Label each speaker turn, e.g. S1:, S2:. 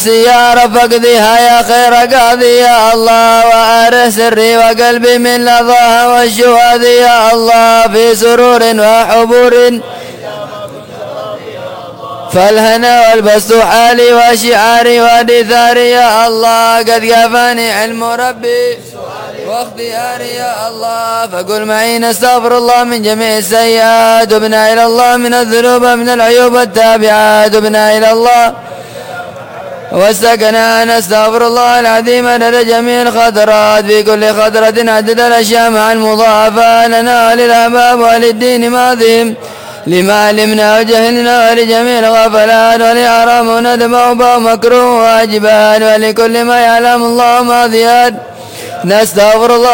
S1: يا رب اقضيها يا خير قاضي يا الله، وأره سري وقلبي من لظاها والشهاد يا الله، في سرور وحبور فالهنا والبسط حالي وشعاري ودثاري يا الله، قد كفاني علم ربي واختياري يا الله، فقل معي نستغفر الله من جميع السيئات، وبنا إلى الله من الذنوب من العيوب التابعات، وبنا إلى الله واستكنا نستغفر الله العظيم عدد جميع الخطرات، في كل خطرة عدد الأشياء مع المضاعفة لنا وللأحباب وللدين ماضيهم، لما علمنا وجهلنا ولجميع الغفلات، ولحرام وندم ومكروه واجبات، ولكل ما يعلم الله ماضيات. نستغفر الله